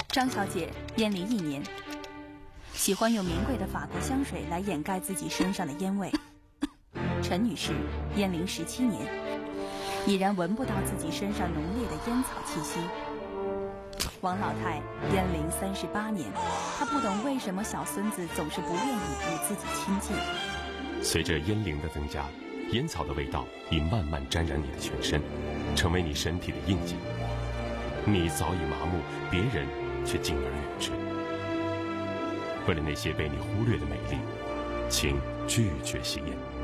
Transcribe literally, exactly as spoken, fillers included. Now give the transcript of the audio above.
张小姐烟龄一年，喜欢用名贵的法国香水来掩盖自己身上的烟味。陈女士烟龄十七年，已然闻不到自己身上浓烈的烟草气息。王老太烟龄三十八年，她不懂为什么小孙子总是不愿意与自己亲近。 随着烟龄的增加，烟草的味道已慢慢沾染你的全身，成为你身体的印记。你早已麻木，别人却敬而远之。为了那些被你忽略的美丽，请拒绝吸烟。